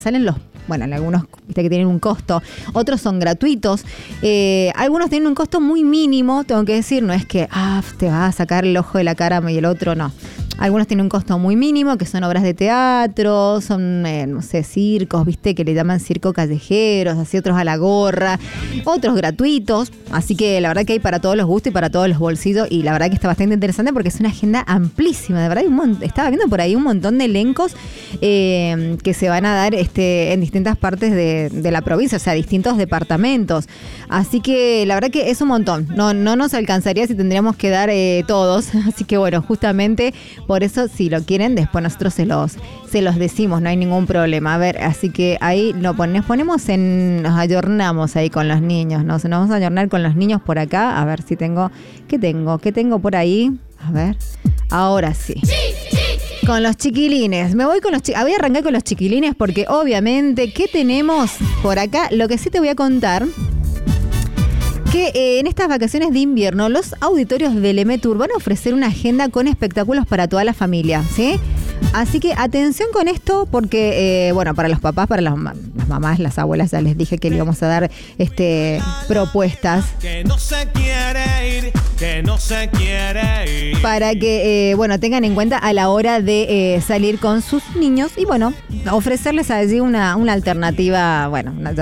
salen algunos viste que tienen un costo, otros son gratuitos, algunos tienen un costo muy mínimo, tengo que decir, no es que te va a sacar el ojo de la cara y el otro no. Algunos tienen un costo muy mínimo, que son obras de teatro, son, circos, viste, que le llaman circo callejeros, así otros a la gorra, otros gratuitos, así que la verdad que hay para todos los gustos y para todos los bolsillos, y la verdad que está bastante interesante porque es una agenda amplísima, de verdad, estaba viendo por ahí un montón de elencos que se van a dar en distintas partes de la provincia, o sea, distintos departamentos, así que la verdad que es un montón, no nos alcanzaría si tendríamos que dar todos, así que bueno, justamente por eso, si lo quieren, después nosotros se los decimos, no hay ningún problema. A ver, así que ahí nos ayornamos ahí con los niños, ¿no? Nos vamos a ayornar con los niños por acá. A ver si tengo, ¿qué tengo por ahí? A ver, ahora sí. Con los chiquilines, voy a arrancar con los chiquilines porque obviamente, ¿qué tenemos por acá? Lo que sí te voy a contar, que en estas vacaciones de invierno los auditorios del EMETUR van a ofrecer una agenda con espectáculos para toda la familia, ¿sí? Así que atención con esto porque, para los papás, para las mamás, las abuelas, ya les dije que le íbamos a dar propuestas. Que no se quiere ir. Para que, tengan en cuenta a la hora de salir con sus niños y, ofrecerles allí una alternativa,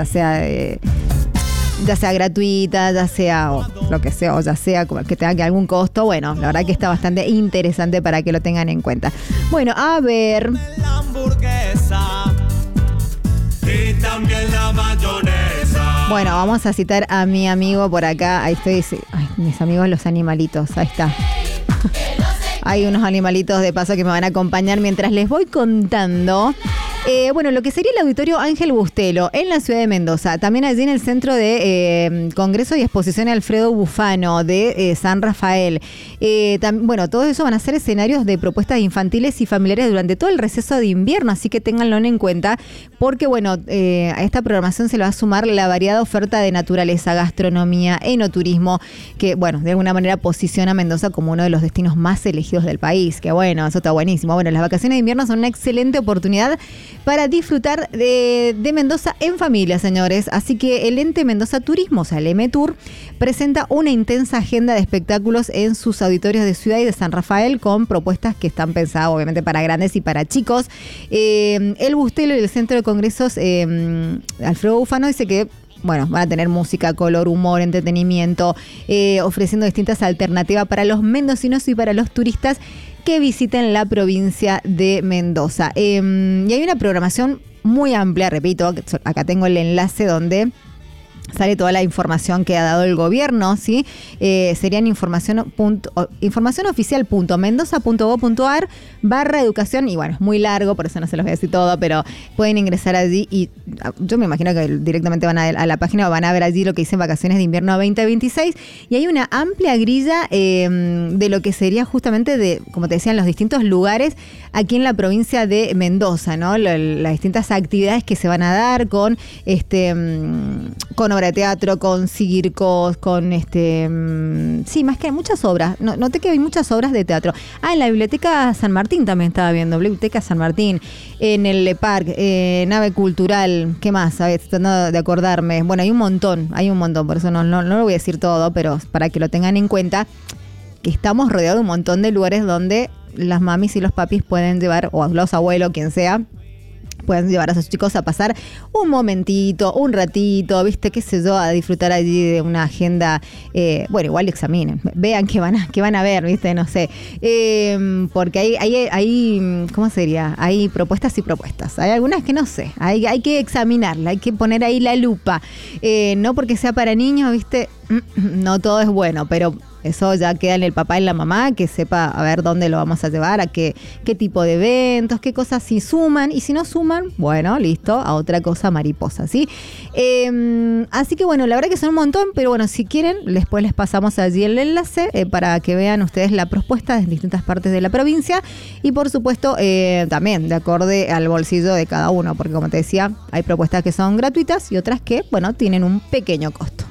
ya sea gratuita, ya sea lo que sea, o ya sea que tenga algún costo. Bueno, la verdad que está bastante interesante para que lo tengan en cuenta. Bueno, a ver. La hamburguesa y también la mayonesa. Bueno, vamos a citar a mi amigo por acá. Ahí estoy. Ay, mis amigos los animalitos. Ahí está. Hay unos animalitos de paso que me van a acompañar mientras les voy contando. Lo que sería el auditorio Ángel Bustelo en la ciudad de Mendoza, también allí en el centro de Congreso y Exposición Alfredo Bufano de San Rafael. Todo eso van a ser escenarios de propuestas infantiles y familiares durante todo el receso de invierno, así que ténganlo en cuenta porque a esta programación se le va a sumar la variada oferta de naturaleza, gastronomía, enoturismo, que de alguna manera posiciona a Mendoza como uno de los destinos más elegidos del país, que eso está buenísimo. Las vacaciones de invierno son una excelente oportunidad para disfrutar de Mendoza en familia, señores. Así que el ente Mendoza Turismo, o sea, el EMETUR, presenta una intensa agenda de espectáculos en sus auditorios de Ciudad y de San Rafael con propuestas que están pensadas obviamente para grandes y para chicos. El Bustelo y el Centro de Congresos Alfredo Bufano dice que van a tener música, color, humor, entretenimiento, ofreciendo distintas alternativas para los mendocinos y para los turistas que visiten la provincia de Mendoza. Y hay una programación muy amplia, repito, acá tengo el enlace donde sale toda la información que ha dado el gobierno, ¿sí? Serían informacionoficial.mendoza.gov.ar/educación y es muy largo, por eso no se los voy a decir todo, pero pueden ingresar allí y yo me imagino que directamente van a la página, van a ver allí lo que dicen vacaciones de invierno 2026 y hay una amplia grilla de lo que sería justamente como te decía, en los distintos lugares aquí en la provincia de Mendoza, ¿no? Las distintas actividades que se van a dar con obra de teatro, con circos, con más que hay muchas obras. Noté que hay muchas obras de teatro. En la Biblioteca San Martín también estaba viendo, Biblioteca San Martín, en el Le Parc, Nave Cultural, ¿qué más? Tratando de acordarme. Hay un montón, por eso no lo voy a decir todo, pero para que lo tengan en cuenta, que estamos rodeados de un montón de lugares donde las mamis y los papis pueden llevar, o los abuelos, quien sea, pueden llevar a sus chicos a pasar un momentito, un ratito, ¿viste? Qué sé yo, a disfrutar allí de una agenda. Igual examinen, vean qué van a ver, ¿viste? No sé. Porque hay, ¿cómo sería? Hay propuestas y propuestas. Hay algunas que no sé. Hay que examinarla, hay que poner ahí la lupa. No porque sea para niños, ¿viste? No todo es bueno, pero eso ya queda en el papá y la mamá, que sepa a ver dónde lo vamos a llevar, a qué tipo de eventos, qué cosas si suman, y si no suman, listo, a otra cosa mariposa, ¿sí? Así que la verdad que son un montón, pero si quieren, después les pasamos allí el enlace para que vean ustedes la propuesta de distintas partes de la provincia y por supuesto también de acorde al bolsillo de cada uno, porque como te decía, hay propuestas que son gratuitas y otras que, tienen un pequeño costo.